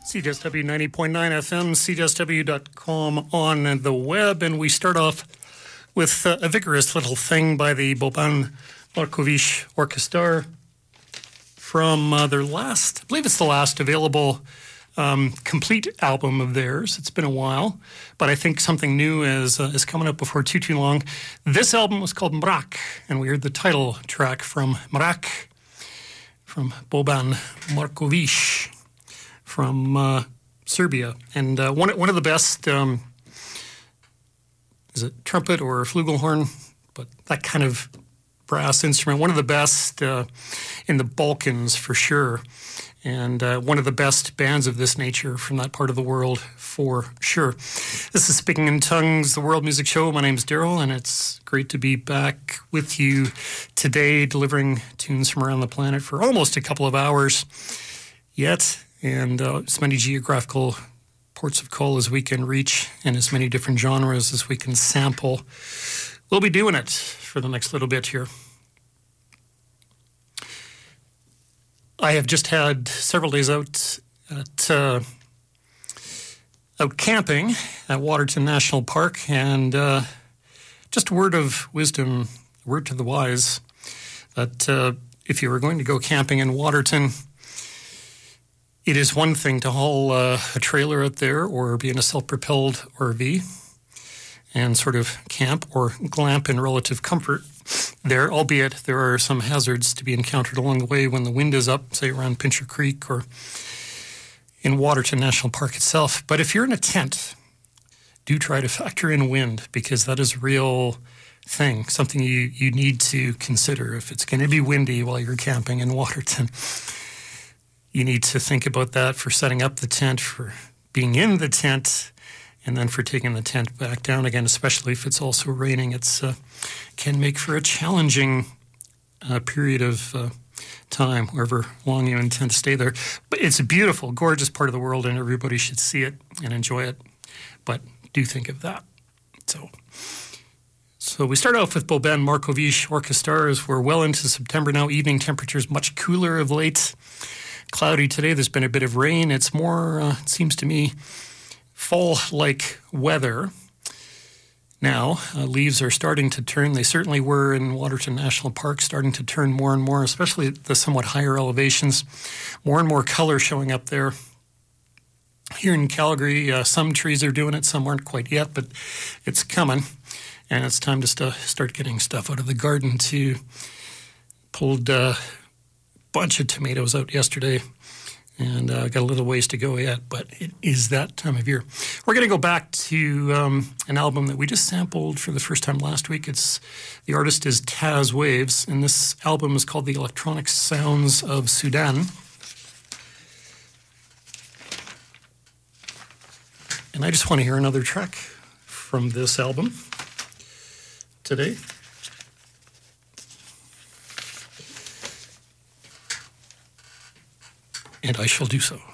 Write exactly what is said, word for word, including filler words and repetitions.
C J S W ninety point nine F M, C J S W dot com on the web, and we start off with uh, a vigorous little thing by the Boban Markovic Orchestra from uh, their last, I believe it's the last available um, complete album of theirs. It's been a while, but I think something new is uh, is coming up before too, too long. This album was called Mrak, and we heard the title track from Mrak, from Boban Markovic from uh, Serbia. And uh, one, one of the best, um, is it trumpet or flugelhorn? But that kind of brass instrument, one of the best uh, in the Balkans for sure. And uh, one of the best bands of this nature from that part of the world for sure. This is Speaking in Tongues, the World Music Show. My name's Daryl, and it's great to be back with you today, delivering tunes from around the planet for almost a couple of hours yet, and uh, as many geographical ports of call as we can reach, and as many different genres as we can sample. We'll be doing it for the next little bit here. I have just had several days out at uh, out camping at Waterton National Park, and uh, just a word of wisdom, a word to the wise, that uh, if you were going to go camping in Waterton, it is one thing to haul uh, a trailer out there or be in a self-propelled R V and sort of camp or glamp in relative comfort there, albeit there are some hazards to be encountered along the way when the wind is up, say around Pincher Creek or in Waterton National Park itself. But if you're in a tent, do try to factor in wind, because that is a real thing, something you, you need to consider. If it's going to be windy while you're camping in Waterton, you need to think about that for setting up the tent, for being in the tent, and then for taking the tent back down again, especially if it's also raining. It's uh, can make for a challenging uh, period of uh, time, however long you intend to stay there. But it's a beautiful, gorgeous part of the world, and everybody should see it and enjoy it. But do think of that. So, so we start off with Boban Markovic Orchestra, as we're well into September now. Evening temperatures much cooler of late. Cloudy today. There's been a bit of rain. It's more, uh, it seems to me, fall-like weather. Now, uh, leaves are starting to turn. They certainly were in Waterton National Park, starting to turn more and more, especially at the somewhat higher elevations. More and more color showing up there. Here in Calgary, uh, some trees are doing it, some aren't quite yet, but it's coming. And it's time to st- start getting stuff out of the garden, too. Pulled uh, bunch of tomatoes out yesterday, and uh, got a little ways to go yet, but it is that time of year. We're going to go back to um, an album that we just sampled for the first time last week. It's the artist is Taz Waves, and this album is called The Electronic Sounds of Sudan. And I just want to hear another track from this album today. And I shall do so.